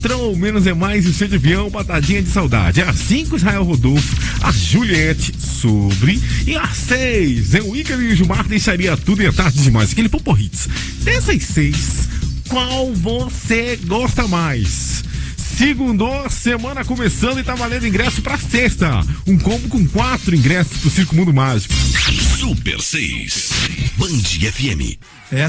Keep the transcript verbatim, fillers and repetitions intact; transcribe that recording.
Trou, menos é mais, o seu de avião, batadinha de saudade. Às cinco, Israel Rodolfo, a Juliette sobre. E às seis, é o Ícaro e o Gilmar deixaria tudo e é tarde demais. Aquele Popo Hits. Dessas seis, qual você gosta mais? Segundou, semana começando e tá valendo ingresso pra sexta. Um combo com quatro ingressos pro Circo Mundo Mágico. Super seis, Band F M.